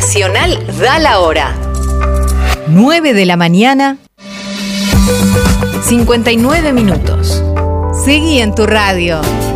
Nacional da la hora. 9 de la mañana, 59 minutos. Seguí en tu radio.